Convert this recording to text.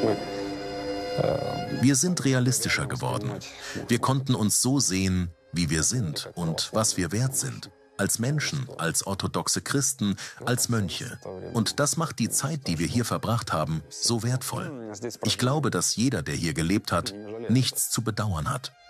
Wir sind realistischer geworden. Wir konnten uns so sehen, wie wir sind und was wir wert sind. Als Menschen, als orthodoxe Christen, als Mönche. Und das macht die Zeit, die wir hier verbracht haben, so wertvoll. Ich glaube, dass jeder, der hier gelebt hat, nichts zu bedauern hat.